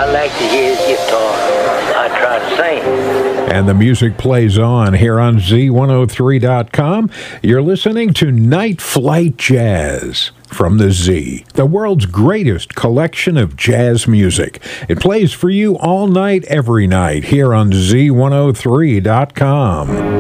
I like to hear his guitar. I try to sing. And the music plays on here on Z103.com. You're listening to Night Flight Jazz from the Z, the world's greatest collection of jazz music. It plays for you all night, every night, here on Z103.com.